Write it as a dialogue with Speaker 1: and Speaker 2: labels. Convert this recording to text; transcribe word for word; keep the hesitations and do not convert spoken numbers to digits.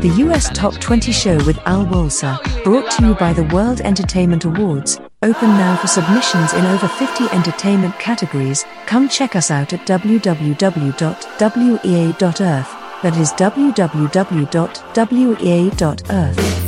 Speaker 1: The U S Top twenty show with Al Walser, brought to you by the World Entertainment Awards, open now for submissions in over fifty entertainment categories. Come check us out at w w w dot w e a dot earth, that is w w w dot w e a dot earth.